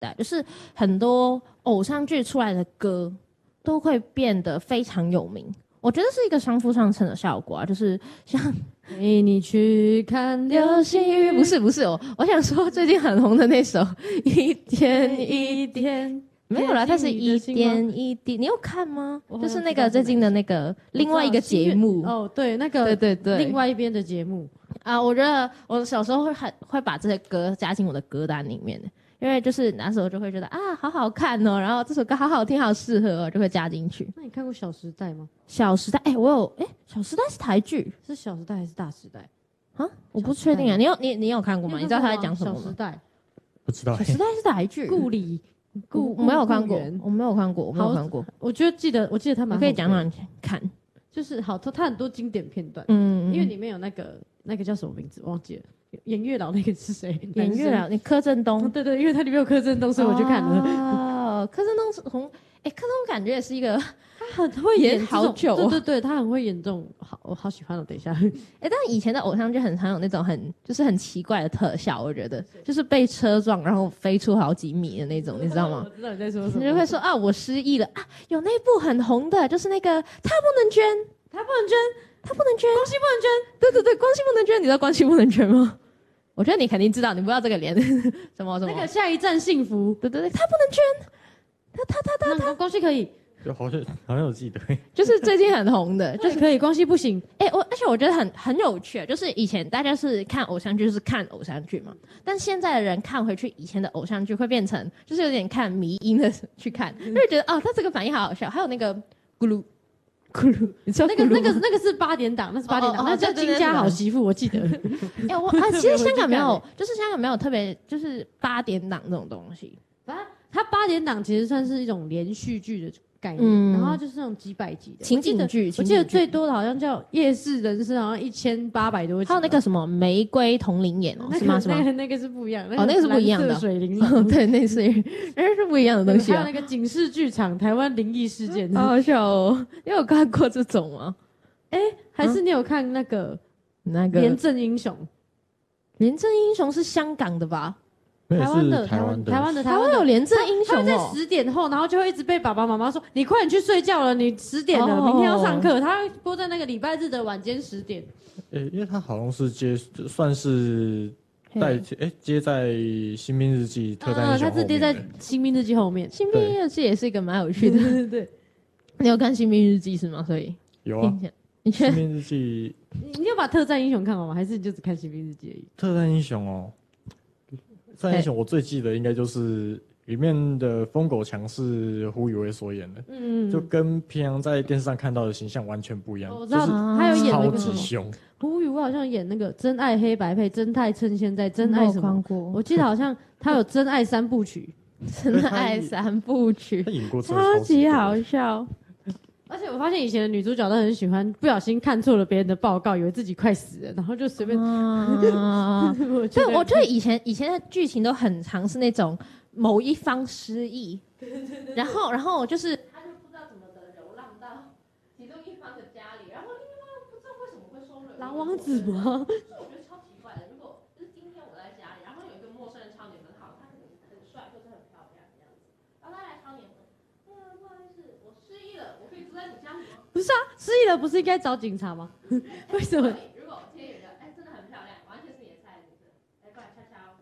代，就是很多偶像剧出来的歌都会变得非常有名。我觉得是一个相辅相成的效果啊，就是像陪你去看流星雨， 不是我想说最近很红的那首一天一天。没有啦，它是一点一滴，你有看吗？就是那个最近的那个另外一个节目哦，对，那个对另外一边的节目啊，我觉得我小时候会把这些歌加进我的歌单里面，因为就是那时候就会觉得啊，好好看哦，然后这首歌好好听，好适合哦，就会加进去。 那你看过《小时代》吗？ 《小时代》小时代》是台剧， 是《小时代》还是《大时代》 啊？我不确定啊，你有看过吗？你知道他在讲什么吗？ 小时代不知道。 小时代是台剧， 顾里。 我没有看过，我没有看过。 我记得他蛮， 可以讲讲看， 就是好，他很多经典片段，因为里面有那个叫什么名字忘记了，演月老那个是谁？ 演月老，柯震东， 对，因为他里面有柯震东，所以我去看了。 哦，柯震东是柯震东感觉也是一个。 他很会演好久、哦， 对，他很会演这种，我好喜欢哦。等一下， 但以前的偶像剧很常有那种很奇怪的特效，我觉得就是被车撞然后飞出好几米的那种，你知道吗？ 我知道你在说什么。 你就会说啊，我失忆了啊。有那部很红的，就是那个他不能捐， 光熙不能捐，对，光熙不能捐，你知道光熙不能捐吗？我觉得你肯定知道，你不知道这个脸什么那个下一站幸福， 对，他不能捐， 他光熙可以。 就好像有记得， 就是最近很红的，就是可以，光熙不行。 而且我觉得很有趣，就是以前大家是看偶像剧，就是看偶像剧嘛，但现在的人看回去以前的偶像剧，会变成就是有点看迷因的去看，就会觉得哦，他这个反应好好笑。还有那个咕噜，你知道那个是8点档，那是8点档，那叫金家好媳妇，我记得。 其实香港没有，就是香港没有特别就是8点档这种东西。 反正它8点档其实算是一种连续剧的概念，然后就是那种几百集的情景剧， 我记得最多的好像叫《夜市人生》，好像1800多集。 还有那个什么《玫瑰同龄眼》是吗？ 那个是不一样的。 那个是不一样的。 水玲珑， 对，那是不一样的东西。 还有那个警示剧场台湾灵异事件， 好好笑哦！你有看过这种吗？ 还是你有看那个 《廉政英雄》？ 廉政英雄是香港的吧？ 台湾有廉政英雄他在10点后，然后就会一直被爸爸妈妈说：“你快点去睡觉了，你10点了，明天要上课。”他会播在那个礼拜日的晚间10点。 因为他好像是算是接在《新兵日记》特战英雄后面， 他是接在《新兵日记》后面， 《新兵日记》也是一个蛮有趣的。 对， 你有看《新兵日记》是吗？所以有啊。 你新兵日记， 你有把特战英雄看完吗？还是你就只看新兵日记而已？ 特战英雄哦。特战英雄我最记得应该就是里面的疯狗强是胡宇威所演的，就跟平常在电视上看到的形象完全不一样。 我知道他有演那个超级凶。 胡宇威好像演那个《真爱黑白配》，真爱趁现在，真爱什么？我记得好像他有《真爱3部曲》， 真爱3部曲， 他演过超级好笑。 而且我发现以前的女主角都很喜欢不小心看错了别人的报告，以为自己快死了，然后就随便。 对，我觉得以前的剧情都很常是那种某一方失忆，然后就是他就不知道怎么的流浪到其中一方的家里，然后另一方不知道为什么会收留狼王子吗？ 我觉得超奇怪的。如果就是今天我在家里，然后有一个陌生人敲你门，好，他很帅或者很漂亮这样子，然后他来敲你门。不好意思，我失忆了，我可以住在你家里吗？ 不是啊，失忆了不是应该找警察吗？为什么？ 如果今天有人真的很漂亮，完全是你的菜的女生，过来敲敲，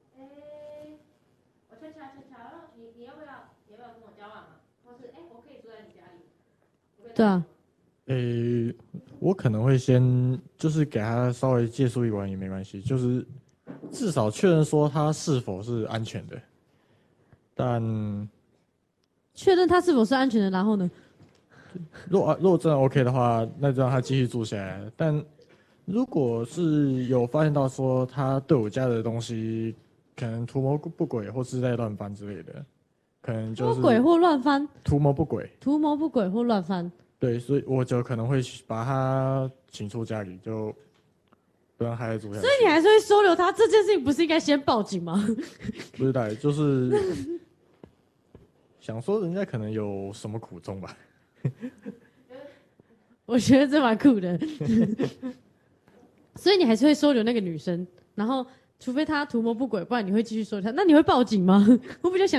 我敲敲，你要不要跟我交往嘛？或是我可以住在你家里？ 对啊。 我可能会先就是给他稍微借宿一晚也没关系，就是至少确认说他是否是安全的，但。 确认他是否是安全的，然后呢？ 如果真的 OK 的话，那就让他继续住下来。但如果是有发现到说他对我家的东西可能图谋不轨，或是在乱翻之类的，可能就是不轨或乱翻， 图谋不轨或乱翻。 对，所以我就可能会把他请出家里，就不让孩子住下去。 所以你还是会收留他，这件事情不是应该先报警吗？ 不是的，就是想说人家可能有什么苦衷吧。 我觉得这蛮酷的。所以你还是会收留那个女生，然后除非他图谋不轨，不然你会继续说他。那你会报警吗？我比较想